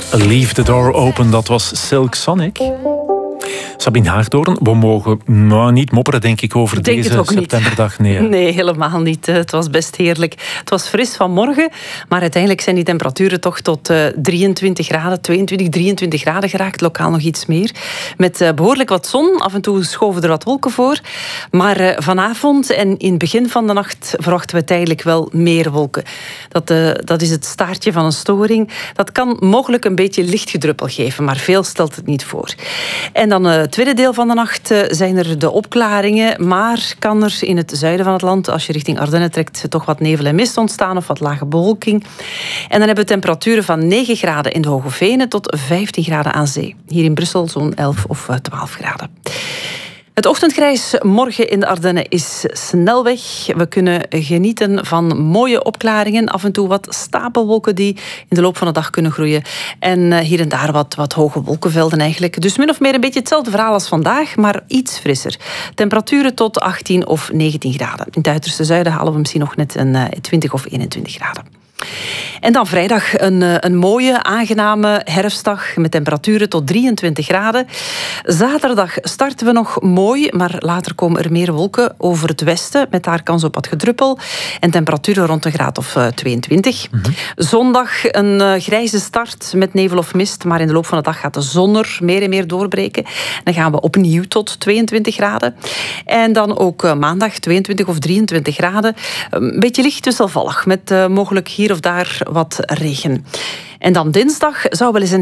Leave the door open, dat was Silk Sonic. Sabine Haagdoorn, we mogen niet mopperen, denk ik, over deze septemberdag. Nee, helemaal niet. Het was best heerlijk. Het was fris vanmorgen, maar uiteindelijk zijn die temperaturen toch tot 23 graden, 22, 23 graden geraakt. Lokaal nog iets meer. Met behoorlijk wat zon. Af en toe schoven er wat wolken voor. Maar vanavond en in het begin van de nacht verwachten we tijdelijk wel meer wolken. Dat is het staartje van een storing. Dat kan mogelijk een beetje lichtgedruppel geven, maar veel stelt het niet voor. En dan het tweede deel van de nacht zijn er de opklaringen, maar kan er in het zuiden van het land, als je richting Ardennen trekt, toch wat nevel en mist ontstaan of wat lage bewolking. En dan hebben we temperaturen van 9 graden in de Hoge Venen tot 15 graden aan zee. Hier in Brussel zo'n 11 of 12 graden. Het ochtendgrijs morgen in de Ardennen is snel weg. We kunnen genieten van mooie opklaringen. Af en toe wat stapelwolken die in de loop van de dag kunnen groeien. En hier en daar wat hoge wolkenvelden eigenlijk. Dus min of meer een beetje hetzelfde verhaal als vandaag, maar iets frisser. Temperaturen tot 18 of 19 graden. In het uiterste zuiden halen we misschien nog net een 20 of 21 graden. En dan vrijdag een mooie, aangename herfstdag met temperaturen tot 23 graden. Zaterdag starten we nog mooi, maar later komen er meer wolken over het westen, met daar kans op wat gedruppel. En temperaturen rond een graad of 22. Mm-hmm. Zondag een grijze start met nevel of mist, maar in de loop van de dag gaat de zon er meer en meer doorbreken. Dan gaan we opnieuw tot 22 graden. En dan ook maandag 22 of 23 graden. Een beetje licht wisselvallig, met mogelijk hier of daar wat regen. En dan dinsdag zou wel eens een